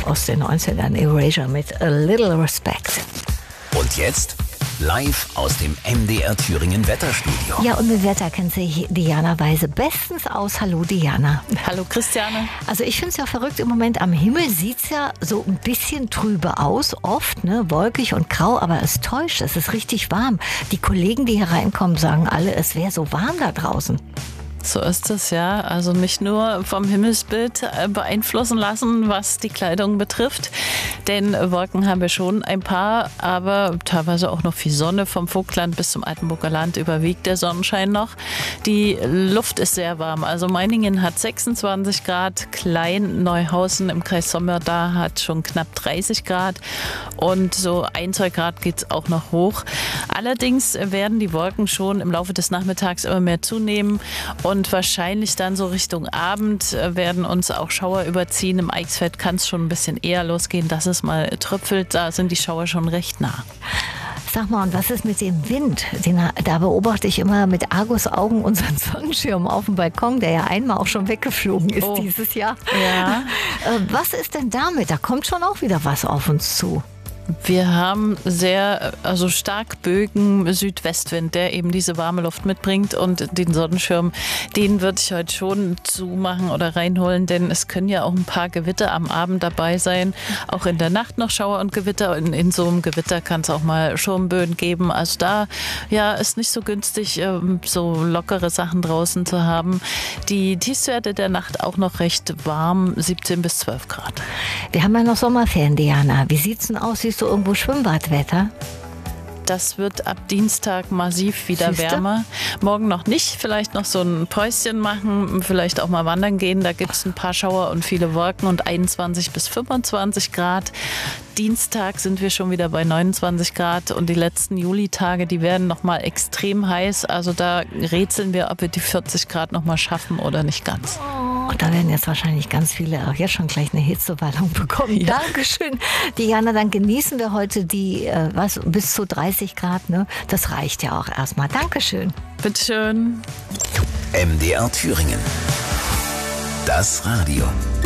aus den 90ern, Erasure mit A Little Respect. Und jetzt live aus dem MDR Thüringen Wetterstudio. Ja, und mit Wetter kennt sich Diana Weise bestens aus. Hallo Diana. Hallo Christiane. Also ich finde es ja verrückt, im Moment am Himmel sieht es ja so ein bisschen trübe aus, oft, ne, wolkig und grau, aber es täuscht, es ist richtig warm. Die Kollegen, die hier reinkommen, sagen alle, es wäre so warm da draußen. So ist es, ja. Also nicht nur vom Himmelsbild beeinflussen lassen, was die Kleidung betrifft. Denn Wolken haben wir schon ein paar, aber teilweise auch noch viel Sonne. Vom Vogtland bis zum Altenburger Land überwiegt der Sonnenschein noch. Die Luft ist sehr warm. Also Meiningen hat 26 Grad, Klein-Neuhausen im Kreis Sommer, da hat schon knapp 30 Grad. Und so 1-2 Grad geht es auch noch hoch. Allerdings werden die Wolken schon im Laufe des Nachmittags immer mehr zunehmen. Und wahrscheinlich dann so Richtung Abend werden uns auch Schauer überziehen. Im Eichsfeld kann es schon ein bisschen eher losgehen, dass es mal tröpfelt. Da sind die Schauer schon recht nah. Sag mal, und was ist mit dem Wind? Da beobachte ich immer mit Argusaugen unseren Sonnenschirm auf dem Balkon, der ja einmal auch schon weggeflogen ist dieses Jahr. Ja. Was ist denn damit? Da kommt schon auch wieder was auf uns zu. Wir haben stark Bögen Südwestwind, der eben diese warme Luft mitbringt, und den Sonnenschirm, den würde ich heute schon zumachen oder reinholen, denn es können ja auch ein paar Gewitter am Abend dabei sein. Auch in der Nacht noch Schauer und Gewitter. In so einem Gewitter kann es auch mal Schirmböen geben. Also da ist nicht so günstig, so lockere Sachen draußen zu haben. Die Tiefstwerte der Nacht auch noch recht warm, 17 bis 12 Grad. Wir haben ja noch Sommerferien, Diana. Wie sieht's denn aus? Siehst du irgendwo Schwimmbadwetter? Das wird ab Dienstag massiv wieder Siehste? wärmer. Morgen noch nicht. Vielleicht noch so ein Päuschen machen, vielleicht auch mal wandern gehen. Da gibt es ein paar Schauer und viele Wolken und 21 bis 25 Grad. Dienstag sind wir schon wieder bei 29 Grad und die letzten Julitage, die werden noch mal extrem heiß. Also da rätseln wir, ob wir die 40 Grad noch mal schaffen oder nicht ganz. Und da werden jetzt wahrscheinlich ganz viele auch jetzt schon gleich eine Hitzewallung bekommen. Ja. Dankeschön, Diana. Dann genießen wir heute die bis zu 30 Grad. Ne? Das reicht ja auch erstmal. Dankeschön. Bitteschön. MDR Thüringen. Das Radio.